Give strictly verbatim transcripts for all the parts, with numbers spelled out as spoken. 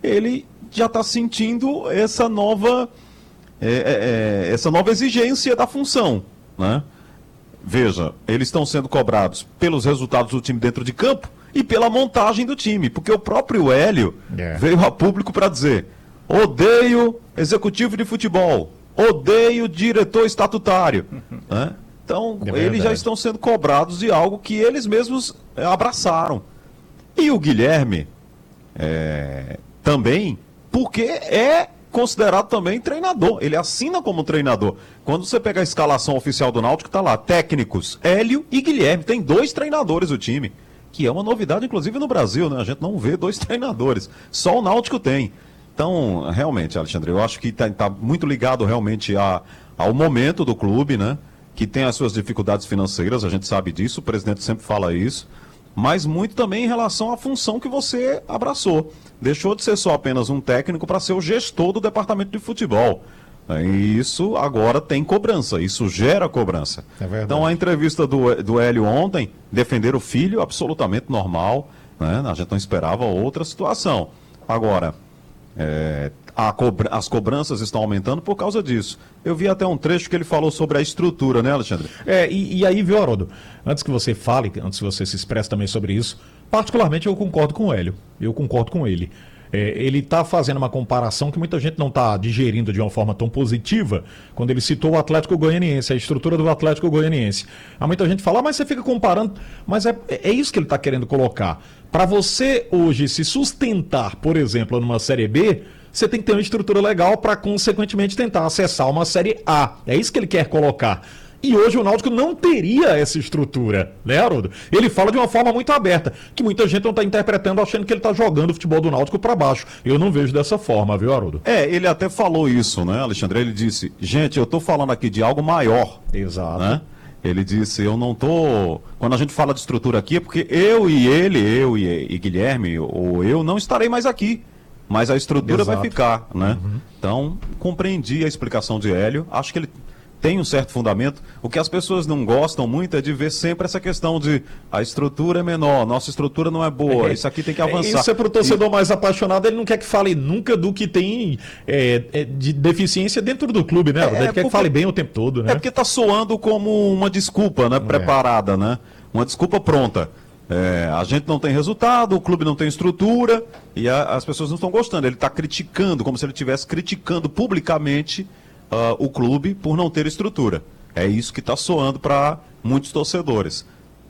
ele já está sentindo essa nova, é, é, essa nova exigência da função, né? Veja, eles estão sendo cobrados pelos resultados do time dentro de campo e pela montagem do time, porque o próprio Hélio yeah. veio a público para dizer: odeio executivo de futebol, odeio diretor estatutário, né? Então, é eles já estão sendo cobrados de algo que eles mesmos é, abraçaram. E o Guilherme é, também, porque é considerado também treinador. Ele assina como treinador. Quando você pega a escalação oficial do Náutico, está lá, técnicos, Hélio e Guilherme. Tem dois treinadores o time, que é uma novidade, inclusive, no Brasil, né? A gente não vê dois treinadores. Só o Náutico tem. Então, realmente, Alexandre, eu acho que está tá muito ligado realmente a, ao momento do clube, né? Que tem as suas dificuldades financeiras, a gente sabe disso, o presidente sempre fala isso, mas muito também em relação à função que você abraçou. Deixou de ser só apenas um técnico para ser o gestor do departamento de futebol. E isso agora tem cobrança, isso gera cobrança. É verdade. Então a entrevista do, do Hélio ontem, defender o filho, absolutamente normal, né? A gente não esperava outra situação. Agora, é, a cobra, as cobranças estão aumentando por causa disso. Eu vi até um trecho que ele falou sobre a estrutura, né, Alexandre? É, e, e aí, viu, Haroldo, antes que você fale, antes que você se expresse também sobre isso, particularmente eu concordo com o Hélio, eu concordo com ele. É, ele está fazendo uma comparação que muita gente não está digerindo de uma forma tão positiva, quando ele citou o Atlético Goianiense, a estrutura do Atlético Goianiense. Há muita gente fala, ah, mas você fica comparando, mas é, é isso que ele está querendo colocar. Para você hoje se sustentar, por exemplo, numa Série B, você tem que ter uma estrutura legal para, consequentemente, tentar acessar uma Série A. É isso que ele quer colocar. E hoje o Náutico não teria essa estrutura, né, Haroldo? Ele fala de uma forma muito aberta, que muita gente não está interpretando achando que ele está jogando o futebol do Náutico para baixo. Eu não vejo dessa forma, viu, Haroldo? É, ele até falou isso, né, Alexandre? Ele disse, gente, eu estou falando aqui de algo maior. Exato. Né? Ele disse, eu não tô... Quando a gente fala de estrutura aqui, é porque eu e ele, eu e, e Guilherme, ou eu, não estarei mais aqui. Mas a estrutura Exato. Vai ficar, né? Uhum. Então, compreendi a explicação de Hélio. Acho que ele tem um certo fundamento. O que as pessoas não gostam muito é de ver sempre essa questão de a estrutura é menor, nossa estrutura não é boa, é, isso aqui tem que avançar. Isso é para o torcedor e... mais apaixonado, ele não quer que fale nunca do que tem é, é, de deficiência dentro do clube, né? É, ele quer porque... que fale bem o tempo todo, né? É porque está soando como uma desculpa, né? Preparada, é. né? Uma desculpa pronta. É, a gente não tem resultado, o clube não tem estrutura e a, as pessoas não estão gostando. Ele está criticando, como se ele estivesse criticando publicamente uh, o clube por não ter estrutura. É isso que está soando para muitos torcedores.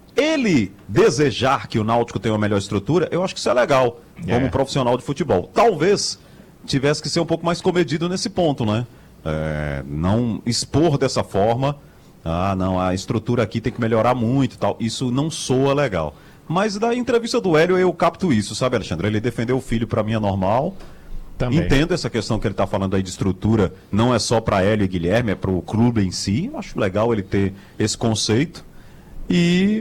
Ele desejar que o Náutico tenha uma melhor estrutura, eu acho que isso é legal, como é. profissional de futebol. Talvez tivesse que ser um pouco mais comedido nesse ponto, né? É, não expor dessa forma. Ah, não, a estrutura aqui tem que melhorar muito e tal. Isso não soa legal. Mas da entrevista do Hélio eu capto isso, sabe, Alexandre? Ele defendeu o filho, para mim é normal. Também. Entendo essa questão que ele está falando aí de estrutura, não é só para Hélio e Guilherme, é para o clube em si. Eu acho legal ele ter esse conceito. E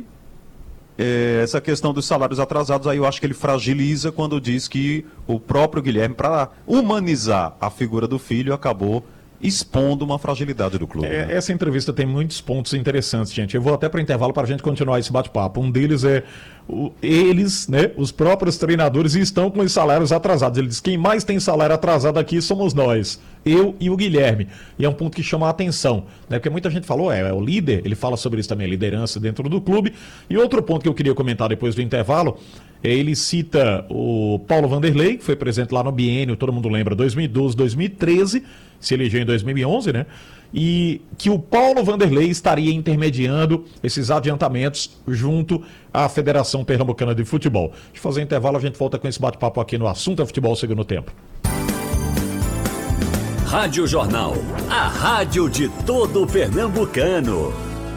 é, essa questão dos salários atrasados, aí eu acho que ele fragiliza quando diz que o próprio Guilherme, para humanizar a figura do filho, acabou expondo uma fragilidade do clube. É, né? Essa entrevista tem muitos pontos interessantes, gente. Eu vou até para o intervalo para a gente continuar esse bate-papo. Um deles é o, eles, né, os próprios treinadores, estão com os salários atrasados. Ele diz, quem mais tem salário atrasado aqui somos nós, eu e o Guilherme. E é um ponto que chama a atenção, né? Porque muita gente falou, é, é o líder, ele fala sobre isso também, a liderança dentro do clube. E outro ponto que eu queria comentar depois do intervalo, ele cita o Paulo Vanderlei, que foi presente lá no biênio, todo mundo lembra, dois mil e doze, dois mil e treze, se elegeu em dois mil e onze, né? E que o Paulo Vanderlei estaria intermediando esses adiantamentos junto à Federação Pernambucana de Futebol. Deixa eu fazer um intervalo, a gente volta com esse bate-papo aqui no Assunto é Futebol Segundo Tempo. Rádio Jornal, a rádio de todo pernambucano.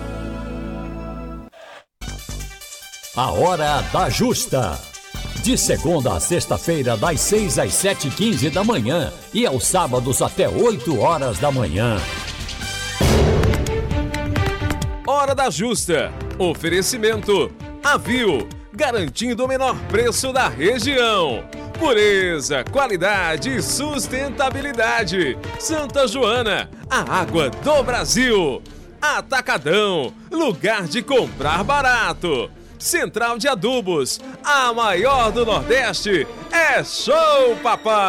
A Hora da Justa. De segunda a sexta-feira, das seis às sete e quinze da manhã e aos sábados até oito horas da manhã. Hora da Justa. Oferecimento Avil, garantindo o menor preço da região. Pureza, qualidade e sustentabilidade. Santa Joana, a água do Brasil. Atacadão, lugar de comprar barato. Central de Adubos, a maior do Nordeste. É show, papai!